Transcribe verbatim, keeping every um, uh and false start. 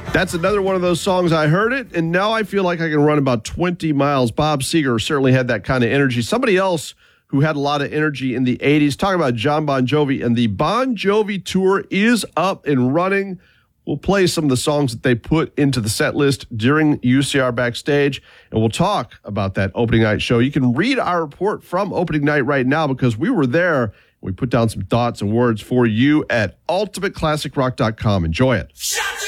That's another one of those songs. I heard it, and now I feel like I can run about twenty miles. Bob Seger certainly had that kind of energy. Somebody else who had a lot of energy in the eighties, talking about John Bon Jovi, and the Bon Jovi tour is up and running. We'll play some of the songs that they put into the set list during U C R Backstage, and we'll talk about that opening night show. You can read our report from opening night right now because we were there. We put down some thoughts and words for you at ultimate classic rock dot com. Enjoy it.